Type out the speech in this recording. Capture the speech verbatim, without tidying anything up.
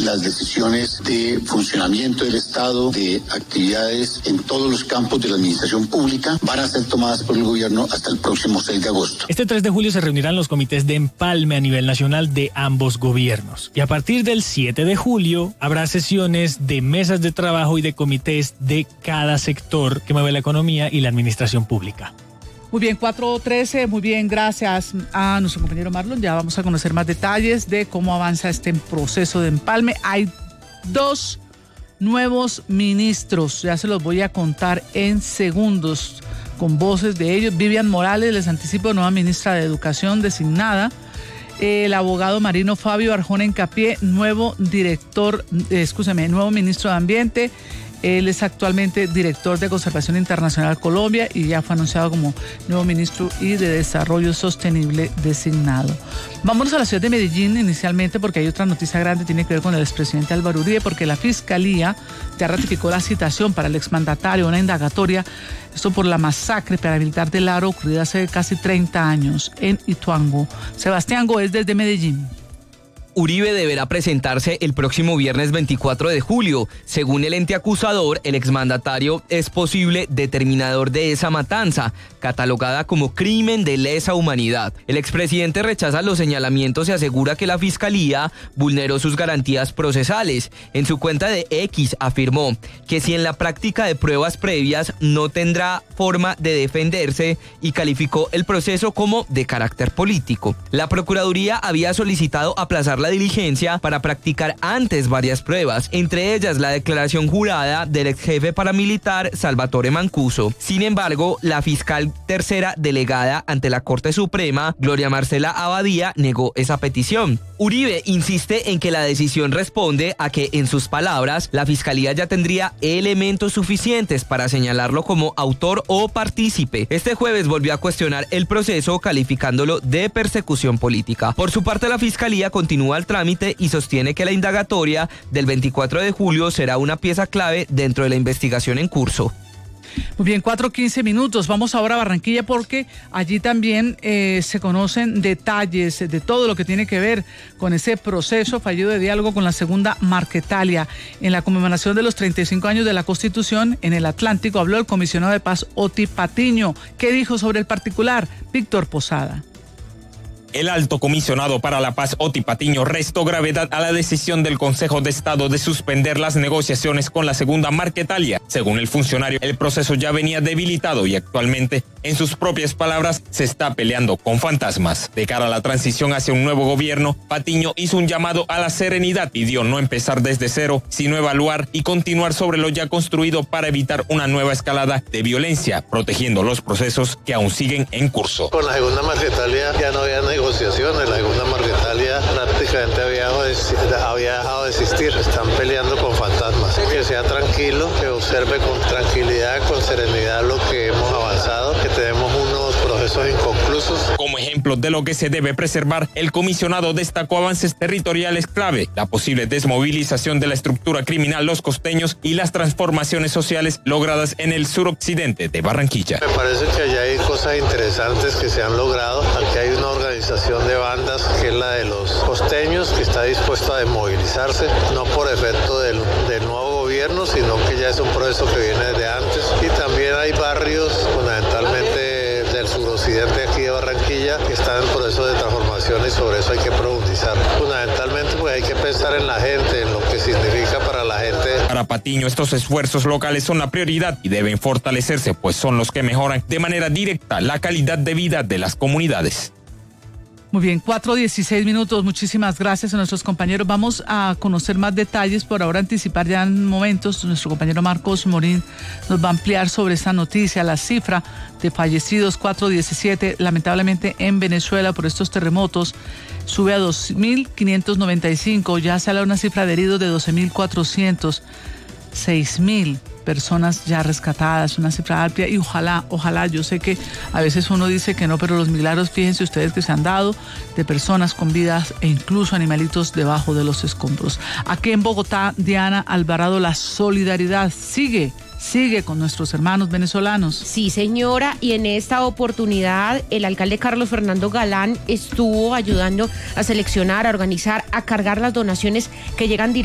las decisiones de funcionamiento del Estado, de actividades en todos los campos de la administración pública, van a ser tomadas por el gobierno hasta el próximo seis de agosto. Este tres de julio se reunirán los comités de empalme a nivel nacional de ambos gobiernos. Y a partir del siete de julio habrá sesiones de mesas de trabajo y de comités de cada sector que mueve la economía y la administración pública. Muy bien, cuatro trece, muy bien, gracias a nuestro compañero Marlon. Ya vamos a conocer más detalles de cómo avanza este proceso de empalme. Hay dos nuevos ministros, ya se los voy a contar en segundos con voces de ellos. Vivian Morales, les anticipo, nueva ministra de Educación designada. El abogado marino Fabio Arjona Hincapié, nuevo director, eh, escúchame, nuevo ministro de Ambiente. Él es actualmente director de Conservación Internacional Colombia y ya fue anunciado como nuevo ministro y de Desarrollo Sostenible designado. Vámonos a la ciudad de Medellín inicialmente porque hay otra noticia grande, tiene que ver con el expresidente Álvaro Uribe, porque la Fiscalía ya ratificó la citación para el exmandatario, una indagatoria, esto por la masacre paramilitar del Aro ocurrida hace casi treinta años en Ituango. Sebastián Goes desde Medellín. Uribe deberá presentarse el próximo viernes veinticuatro de julio. Según el ente acusador, el exmandatario es posible determinador de esa matanza, catalogada como crimen de lesa humanidad. El expresidente rechaza los señalamientos y asegura que la Fiscalía vulneró sus garantías procesales. En su cuenta de X afirmó que si en la práctica de pruebas previas no tendrá forma de defenderse y calificó el proceso como de carácter político. La Procuraduría había solicitado aplazar la diligencia para practicar antes varias pruebas, entre ellas la declaración jurada del ex jefe paramilitar Salvatore Mancuso. Sin embargo, la fiscal tercera delegada ante la Corte Suprema, Gloria Marcela Abadía, negó esa petición. Uribe insiste en que la decisión responde a que, en sus palabras, la Fiscalía ya tendría elementos suficientes para señalarlo como autor o partícipe. Este jueves volvió a cuestionar el proceso, calificándolo de persecución política. Por su parte, la Fiscalía continúa el trámite y sostiene que la indagatoria del veinticuatro de julio será una pieza clave dentro de la investigación en curso. Muy bien, cuatro quince minutos. Vamos ahora a Barranquilla porque allí también eh, se conocen detalles de todo lo que tiene que ver con ese proceso fallido de diálogo con la segunda Marquetalia. En la conmemoración de los treinta y cinco años de la Constitución en el Atlántico habló el comisionado de paz Oti Patiño. ¿Qué dijo sobre el particular? Víctor Posada. El alto comisionado para la paz, Oti Patiño, restó gravedad a la decisión del Consejo de Estado de suspender las negociaciones con la segunda Marquetalia. Según el funcionario, el proceso ya venía debilitado y actualmente, en sus propias palabras, se está peleando con fantasmas. De cara a la transición hacia un nuevo gobierno, Patiño hizo un llamado a la serenidad, pidió no empezar desde cero, sino evaluar y continuar sobre lo ya construido para evitar una nueva escalada de violencia, protegiendo los procesos que aún siguen en curso. Con la segunda Marquetalia ya no había negociaciones. negociaciones, la segunda Marquetalia prácticamente había dejado, de, había dejado de existir, están peleando con fantasmas. Que sea tranquilo, que observe con tranquilidad, con serenidad lo que hemos avanzado, que tenemos unos procesos inconclusos. Como ejemplo de lo que se debe preservar, el comisionado destacó avances territoriales clave, la posible desmovilización de la estructura criminal Los Costeños y las transformaciones sociales logradas en el suroccidente de Barranquilla. Me parece que allá hay cosas interesantes que se han logrado. Aquí hay una organización de bandas que es la de Los Costeños, que está dispuesto a desmovilizarse, no por efecto del, del nuevo gobierno, sino que ya es un proceso que viene desde antes. Y también hay barrios, fundamentalmente del suroccidente aquí de Barranquilla, que están en proceso de transformación y sobre eso hay que profundizar. Fundamentalmente pues hay que pensar en la gente, en lo que significa para la gente. Para Patiño, estos esfuerzos locales son la prioridad y deben fortalecerse, pues son los que mejoran de manera directa la calidad de vida de las comunidades. Muy bien, cuatro dieciséis minutos. Muchísimas gracias a nuestros compañeros. Vamos a conocer más detalles, por ahora anticipar ya en momentos. Nuestro compañero Marcos Morín nos va a ampliar sobre esta noticia, la cifra de fallecidos, cuatro diecisiete, lamentablemente en Venezuela por estos terremotos, sube a dos mil quinientos noventa y cinco, ya sale una cifra de heridos de doce mil cuatrocientos, seis mil personas ya rescatadas, una cifra amplia y ojalá, ojalá, yo sé que a veces uno dice que no, pero los milagros, fíjense ustedes que se han dado de personas con vidas e incluso animalitos debajo de los escombros. Aquí en Bogotá, Diana Alvarado, la solidaridad sigue. Sigue con nuestros hermanos venezolanos. Sí, señora, y en esta oportunidad el alcalde Carlos Fernando Galán estuvo ayudando a seleccionar, a organizar, a cargar las donaciones que llegan directamente